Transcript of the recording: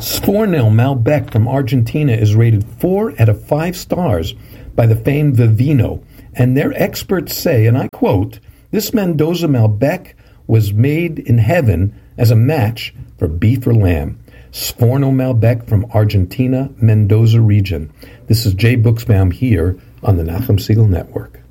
Sforno Malbec from Argentina is rated 4 out of 5 stars by the famed Vivino, and their experts say, and I quote, "This Mendoza Malbec was made in heaven as a match for beef or lamb." Sforno Malbec from Argentina, Mendoza region. This is Jay Buchsbaum here on the Nachum Segal Network.